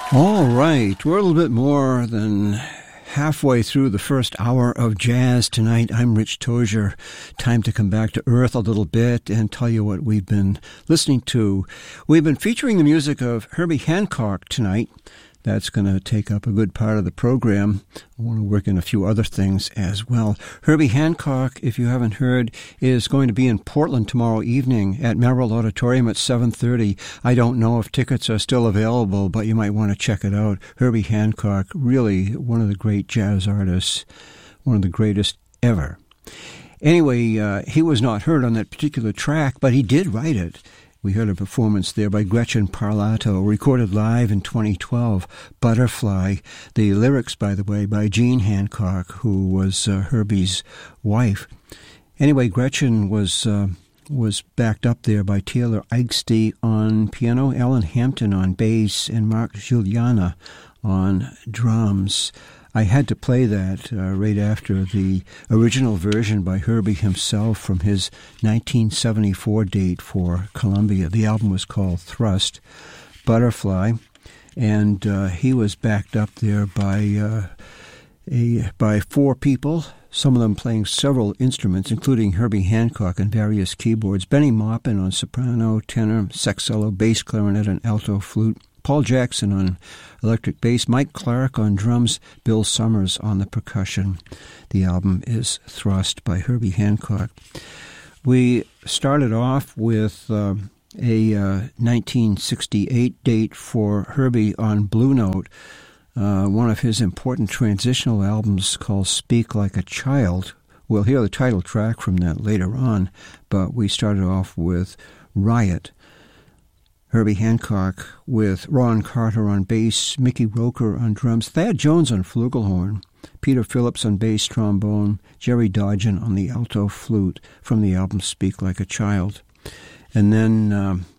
All right, we're a little bit more than halfway through the first hour of jazz tonight. I'm Rich Tozier. Time to come back to earth a little bit and tell you what we've been listening to. We've been featuring the music of Herbie Hancock tonight. That's going to take up a good part of the program. I want to work in a few other things as well. Herbie Hancock, if you haven't heard, is going to be in Portland tomorrow evening at Merrill Auditorium at 7:30. I don't know if tickets are still available, but you might want to check it out. Herbie Hancock, really one of the great jazz artists, one of the greatest ever. Anyway, he was not heard on that particular track, but he did write it. We heard a performance there by Gretchen Parlato, recorded live in 2012, Butterfly. The lyrics, by the way, by Jean Hancock, who was Herbie's wife. Anyway, Gretchen was backed up there by Taylor Eichste on piano, Ellen Hampton on bass, and Mark Juliana on drums. I had to play that right after the original version by Herbie himself from his 1974 date for Columbia. The album was called Thrust, Butterfly, and he was backed up there by four people, some of them playing several instruments, including Herbie Hancock and various keyboards, Benny Maupin on soprano, tenor, saxello, bass clarinet, and alto flute, Paul Jackson on electric bass, Mike Clark on drums, Bill Summers on the percussion. The album is Thrust by Herbie Hancock. We started off with a 1968 date for Herbie on Blue Note, one of his important transitional albums called Speak Like a Child. We'll hear the title track from that later on, but we started off with Riot. Herbie Hancock with Ron Carter on bass, Mickey Roker on drums, Thad Jones on flugelhorn, Peter Phillips on bass trombone, Jerry Dodgen on the alto flute from the album Speak Like a Child. And then